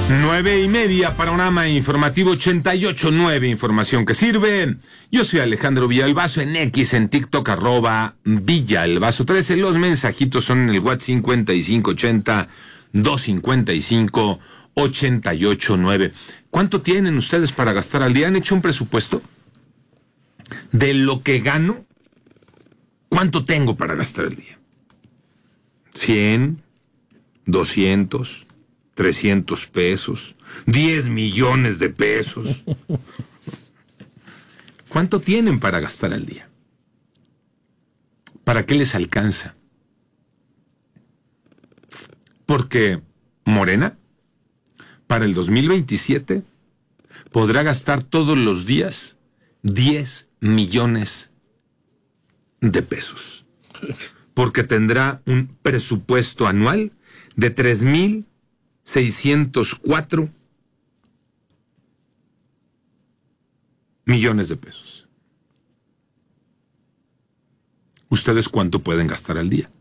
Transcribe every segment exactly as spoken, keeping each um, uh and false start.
Nueve y media, Panorama Informativo ochenta y ocho punto nueve, información que sirve. Yo soy Alejandro Villalbazo, en X, en TikTok, arroba Villalbazo trece. Los mensajitos son en el WhatsApp cincuenta y cinco ochenta, doscientos cincuenta y cinco, ochenta y ocho nueve. ¿Cuánto tienen ustedes para gastar al día? ¿Han hecho un presupuesto de lo que gano? ¿Cuánto tengo para gastar al día? ¿cien? ¿doscientos? trescientos pesos, diez millones de pesos. ¿Cuánto tienen para gastar al día? ¿Para qué les alcanza? Porque Morena, para el dos mil veintisiete, podrá gastar todos los días diez millones de pesos. Porque tendrá un presupuesto anual de tres mil seiscientos cuatro millones de pesos. ¿Ustedes cuánto pueden gastar al día?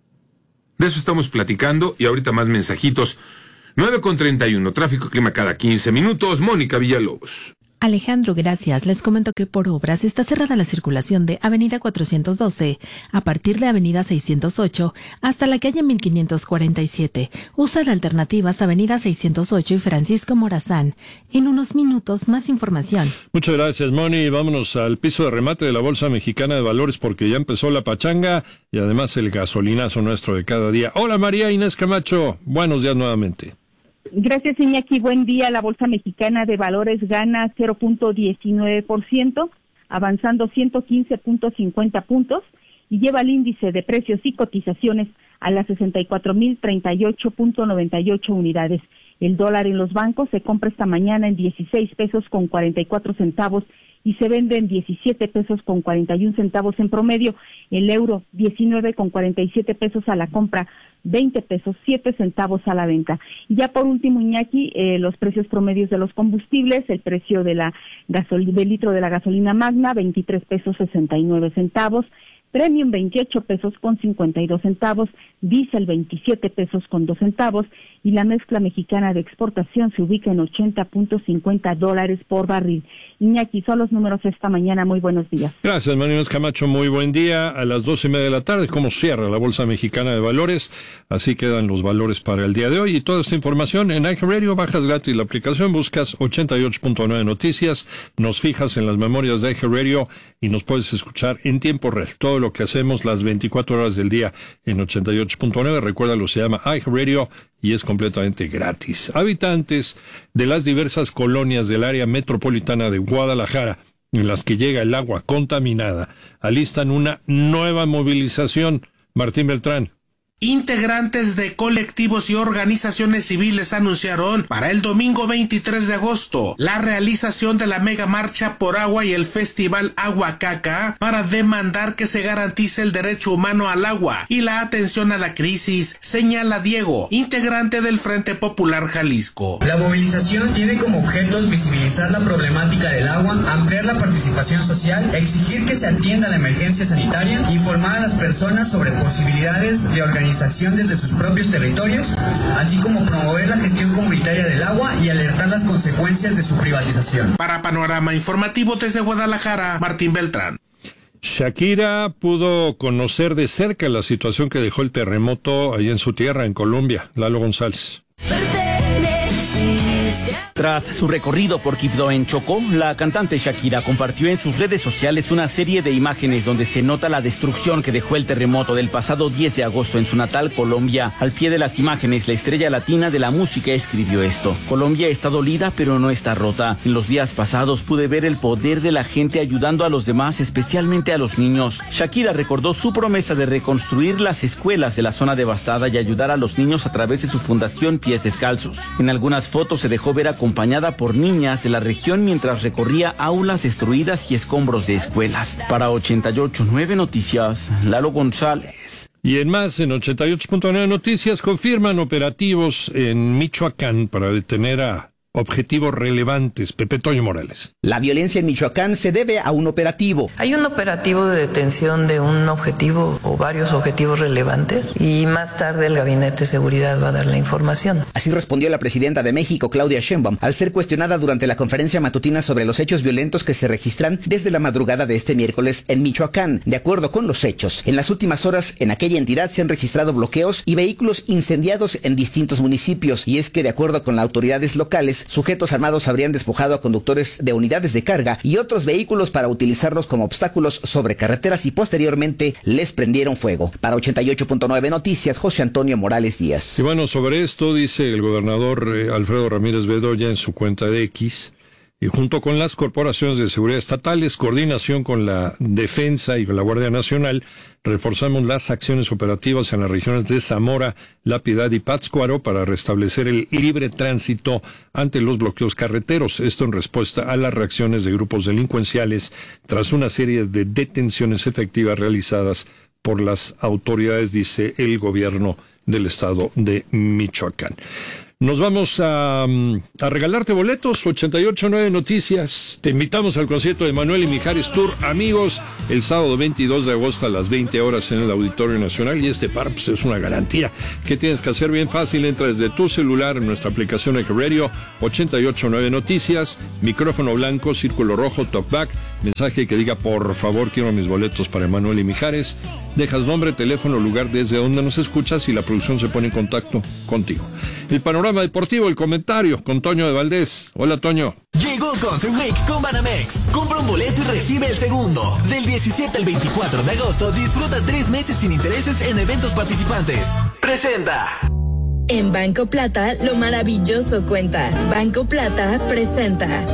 De eso estamos platicando y ahorita más mensajitos. nueve con treinta y uno, tráfico clima cada quince minutos. Mónica Villalobos. Alejandro, gracias. Les comento que por obras está cerrada la circulación de Avenida cuatrocientos doce a partir de Avenida seiscientos ocho hasta la calle mil quinientos cuarenta y siete. Usa de alternativas Avenida seiscientos ocho y Francisco Morazán. En unos minutos, más información. Muchas gracias, Moni. Vámonos al piso de remate de la Bolsa Mexicana de Valores porque ya empezó la pachanga y además el gasolinazo nuestro de cada día. Hola, María Inés Camacho. Buenos días nuevamente. Gracias, Iñaki. Buen día. La Bolsa Mexicana de Valores gana cero punto diecinueve por ciento, avanzando ciento quince punto cincuenta puntos y lleva el índice de precios y cotizaciones a las sesenta y cuatro mil treinta y ocho punto noventa y ocho unidades. El dólar en los bancos se compra esta mañana en dieciséis pesos con cuarenta y cuatro centavos y se vende en diecisiete pesos con cuarenta y un centavos en promedio. El euro, diecinueve con cuarenta y siete pesos a la compra, veinte pesos, siete centavos a la venta. Y ya por último, Iñaki, eh, los precios promedios de los combustibles, el precio de la gasol- del litro de la gasolina magna, veintitrés pesos sesenta y nueve centavos, Premium veintiocho pesos con cincuenta y dos centavos, Diesel veintisiete pesos con dos centavos y la mezcla mexicana de exportación se ubica en ochenta punto cincuenta dólares por barril. Iñaki, son los números esta mañana. Muy buenos días. Gracias, María Inés Camacho. Muy buen día. A las doce y media de la tarde, ¿cómo cierra la Bolsa Mexicana de Valores? Así quedan los valores para el día de hoy. Y toda esta información en iHeartRadio, bajas gratis la aplicación, buscas ochenta y ocho punto nueve Noticias, nos fijas en las memorias de iHeartRadio y nos puedes escuchar en tiempo real. Todo lo que hacemos las veinticuatro horas del día en ochenta y ocho punto nueve. Recuérdalo, se llama iHeartRadio y es completamente gratis. Habitantes de las diversas colonias del área metropolitana de Guadalajara, en las que llega el agua contaminada, alistan una nueva movilización. Martín Beltrán. Integrantes de colectivos y organizaciones civiles anunciaron para el domingo veintitrés de agosto la realización de la mega marcha por agua y el festival Agua Caca para demandar que se garantice el derecho humano al agua y la atención a la crisis, señala Diego, integrante del Frente Popular Jalisco. La movilización tiene como objetos visibilizar la problemática del agua, ampliar la participación social, exigir que se atienda la emergencia sanitaria, informar a las personas sobre posibilidades de organización desde sus propios territorios, así como promover la gestión comunitaria del agua y alertar las consecuencias de su privatización. Para Panorama Informativo desde Guadalajara, Martín Beltrán. Shakira pudo conocer de cerca la situación que dejó el terremoto ahí en su tierra, en Colombia. Lalo González. Tras su recorrido por Quibdó en Chocó, la cantante Shakira compartió en sus redes sociales una serie de imágenes donde se nota la destrucción que dejó el terremoto del pasado diez de agosto en su natal Colombia. Al pie de las imágenes, la estrella latina de la música escribió esto: Colombia está dolida, pero no está rota. En los días pasados pude ver el poder de la gente ayudando a los demás, especialmente a los niños. Shakira recordó su promesa de reconstruir las escuelas de la zona devastada y ayudar a los niños a través de su fundación Pies Descalzos. En algunas fotos se dejó ver acompañada por niñas de la región mientras recorría aulas destruidas y escombros de escuelas. Para ochenta y ocho punto nueve Noticias, Lalo González. Y en más, en ochenta y ocho punto nueve Noticias, confirman operativos en Michoacán para detener a objetivos relevantes. Pepe Toño Morales. La violencia en Michoacán se debe a un operativo. Hay un operativo de detención de un objetivo o varios objetivos relevantes y más tarde el Gabinete de Seguridad va a dar la información. Así respondió la presidenta de México, Claudia Sheinbaum, al ser cuestionada durante la conferencia matutina sobre los hechos violentos que se registran desde la madrugada de este miércoles en Michoacán. De acuerdo con los hechos, en las últimas horas en aquella entidad se han registrado bloqueos y vehículos incendiados en distintos municipios. Y es que, de acuerdo con las autoridades locales, sujetos armados habrían despojado a conductores de unidades de carga y otros vehículos para utilizarlos como obstáculos sobre carreteras y posteriormente les prendieron fuego. Para ochenta y ocho punto nueve Noticias, José Antonio Morales Díaz. Y bueno, sobre esto dice el gobernador eh, Alfredo Ramírez Bedoya en su cuenta de X, y junto con las corporaciones de seguridad estatales, coordinación con la Defensa y con la Guardia Nacional, reforzamos las acciones operativas en las regiones de Zamora, La Piedad y Pátzcuaro para restablecer el libre tránsito ante los bloqueos carreteros. Esto en respuesta a las reacciones de grupos delincuenciales tras una serie de detenciones efectivas realizadas por las autoridades, dice el gobierno del estado de Michoacán. Nos vamos a, a regalarte boletos, ochenta y ocho punto nueve Noticias. Te invitamos al concierto de Manuel y Mijares Tour, amigos, el sábado veintidós de agosto a las veinte horas en el Auditorio Nacional. Y este par pues, es una garantía. ¿Qué tienes que hacer? Bien fácil, entra desde tu celular en nuestra aplicación iHeartRadio, ochenta y ocho punto nueve Noticias, micrófono blanco, círculo rojo, talkback, mensaje que diga por favor quiero mis boletos para Manuel y Mijares. Dejas nombre, teléfono, lugar desde donde nos escuchas y la producción se pone en contacto contigo. El panorama deportivo, el comentario con Toño de Valdés. Hola, Toño. Llegó Concert Week con Banamex. Compra un boleto y recibe el segundo. Del diecisiete al veinticuatro de agosto, disfruta tres meses sin intereses en eventos participantes. Presenta. En Banco Plata, lo maravilloso cuenta. Banco Plata presenta.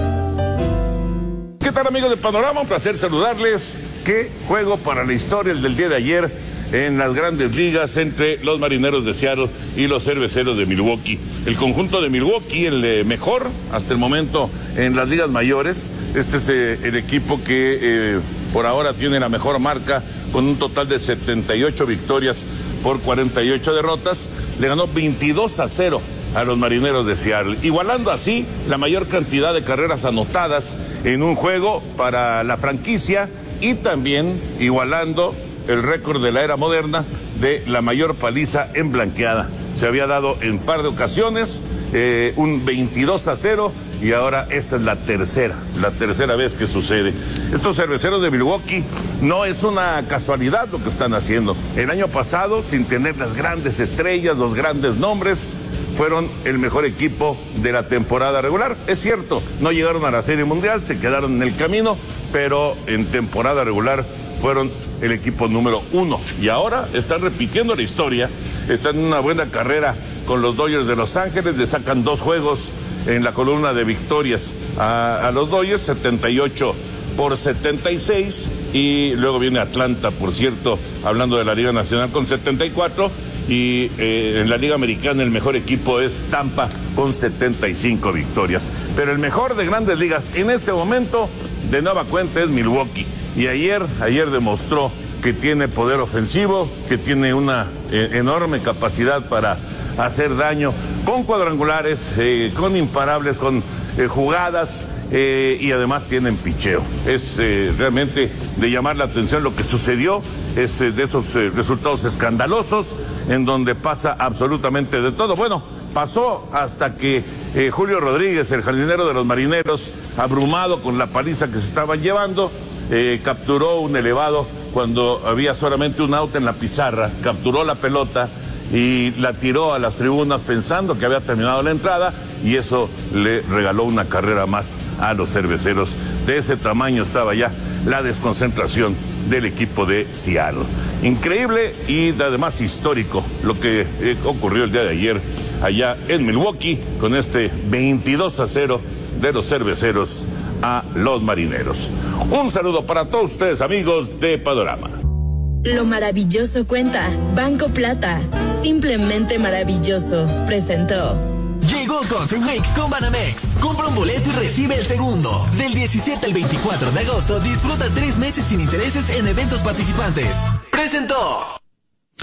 ¿Qué tal, amigos de Panorama? Un placer saludarles. Qué juego para la historia el del día de ayer en las grandes ligas entre los Marineros de Seattle y los Cerveceros de Milwaukee. El conjunto de Milwaukee, el eh, mejor hasta el momento en las ligas mayores. Este es eh, el equipo que eh, por ahora tiene la mejor marca con un total de setenta y ocho victorias por cuarenta y ocho derrotas. Le ganó veintidós a cero a los Marineros de Seattle, igualando así la mayor cantidad de carreras anotadas en un juego para la franquicia y también igualando el récord de la era moderna de la mayor paliza en blanqueada. Se había dado en par de ocasiones eh, un veintidós a cero y ahora esta es la tercera, la tercera vez que sucede. Estos Cerveceros de Milwaukee no es una casualidad lo que están haciendo. El año pasado, sin tener las grandes estrellas, los grandes nombres, fueron el mejor equipo de la temporada regular. Es cierto, no llegaron a la Serie Mundial, se quedaron en el camino, pero en temporada regular fueron el equipo número uno. Y ahora están repitiendo la historia, están en una buena carrera con los Dodgers de Los Ángeles, le sacan dos juegos en la columna de victorias a, a los Dodgers, setenta y ocho por setenta y seis, y luego viene Atlanta, por cierto, hablando de la Liga Nacional, con setenta y cuatro, y eh, en la Liga Americana el mejor equipo es Tampa con setenta y cinco victorias. Pero el mejor de grandes ligas en este momento, de nueva cuenta, es Milwaukee. Y ayer, ayer demostró que tiene poder ofensivo, que tiene una eh, enorme capacidad para hacer daño, con cuadrangulares, eh, con imparables, con eh, jugadas, eh, y además tienen picheo. Es eh, realmente de llamar la atención lo que sucedió, es eh, de esos eh, resultados escandalosos, en donde pasa absolutamente de todo. Bueno, pasó hasta que eh, Julio Rodríguez, el jardinero de los Marineros, abrumado con la paliza que se estaban llevando, eh, capturó un elevado cuando había solamente un out en la pizarra, capturó la pelota y la tiró a las tribunas pensando que había terminado la entrada, y eso le regaló una carrera más a los Cerveceros. De ese tamaño estaba ya la desconcentración del equipo de Seattle. Increíble y además histórico lo que eh, ocurrió el día de ayer allá en Milwaukee con este veintidós a cero de los Cerveceros a los Marineros. Un saludo para todos ustedes, amigos de Panorama. Lo maravilloso cuenta. Banco Plata. Simplemente maravilloso. Presentó. Llegó Concert Week con Banamex. Compra un boleto y recibe el segundo. Del diecisiete al veinticuatro de agosto, disfruta tres meses sin intereses en eventos participantes. Presentó.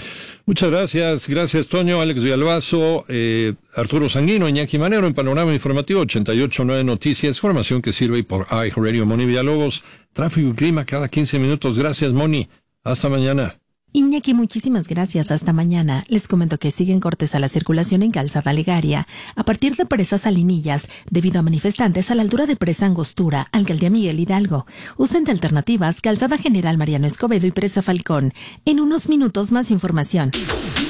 Muchas gracias, gracias Toño, Alex Villalbazo, eh, Arturo Sanguino, Iñaki Manero en Panorama Informativo ochenta y ocho punto nueve Noticias, información que sirve por iHeartRadio. Moni Villalobos, tráfico y clima cada quince minutos. Gracias, Moni. Hasta mañana. Iñaki, muchísimas gracias. Hasta mañana. Les comento que siguen cortes a la circulación en Calzada Legaria, a partir de Presa Salinillas, debido a manifestantes a la altura de Presa Angostura, Alcaldía Miguel Hidalgo. Usen de alternativas Calzada General Mariano Escobedo y Presa Falcón. En unos minutos más información.